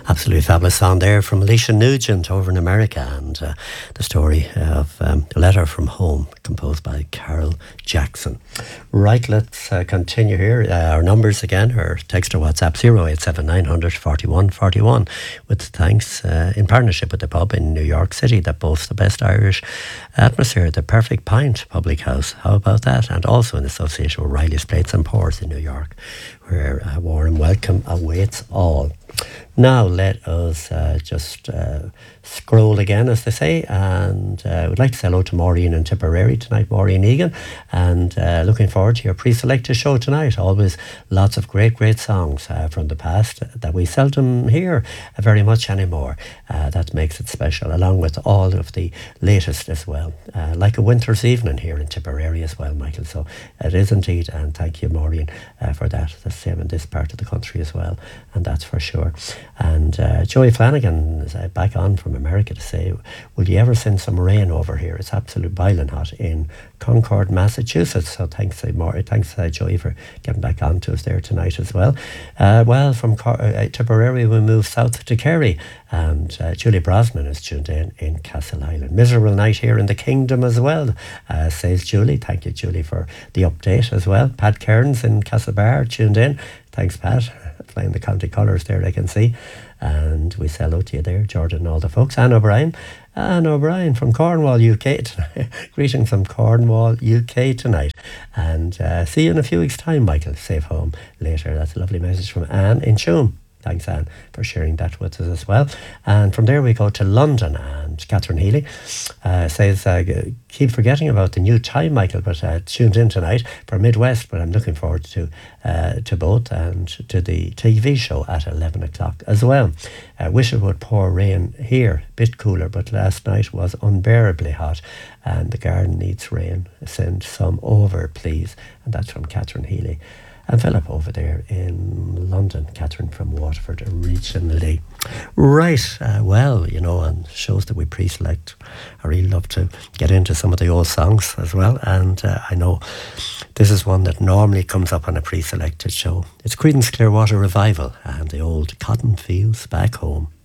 Absolutely fabulous song there from Alicia Nugent over in America, and the story of A Letter from Home, composed by Carol Jackson. Right, let's continue here. Our numbers again, our text or WhatsApp 087 900 41 41, with thanks in partnership with the pub in New York City that boasts the best Irish atmosphere, the Perfect Pint Public House. How about that? And also in association with Riley's Plates and Pours in New York, where a warm welcome awaits all. Now let us just scroll again, as they say, and we'd like to say hello to Maureen in Tipperary tonight, Maureen Egan, and looking forward to your pre-selected show tonight. Always lots of great songs from the past that we seldom hear very much anymore. That makes it special, along with all of the latest as well, like a winter's evening here in Tipperary as well, Michael. So it is indeed, and thank you, Maureen, for that. The same in this part of the country as well, and that's for sure. And Joey Flanagan is back on from America to say, will you ever send some rain over here? It's absolute boiling hot in Concord, Massachusetts. So thanks Joey, for getting back on to us there tonight as well. Well, from Tipperary we move south to Kerry, and Julie Brosnan is tuned in Castle Island. Miserable night here in the Kingdom as well, says Julie. Thank you, Julie, for the update as well. Pat Cairns in Castlebar tuned in. Thanks, Pat. Flying the county colours there, I can see. And we say hello to you there, Jordan and all the folks. Anne O'Brien from Cornwall, UK tonight. Greetings from Cornwall, UK tonight. And see you in a few weeks' time, Michael. Safe home later. That's a lovely message from Anne in Tuam. Thanks, Anne, for sharing that with us as well. And from there we go to London, and Catherine Healy says, keep forgetting about the new time, Michael, but tuned in tonight for Midwest, but I'm looking forward to both, and to the TV show at 11 o'clock as well. Wish it would pour rain here, a bit cooler, but last night was unbearably hot, and the garden needs rain. Send some over, please. And that's from Catherine Healy. And Philip over there in London, Catherine from Waterford originally. Right, well, you know, on shows that we pre-select, I really love to get into some of the old songs as well. And I know this is one that normally comes up on a pre-selected show. It's Creedence Clearwater Revival and the old Cotton Fields Back Home.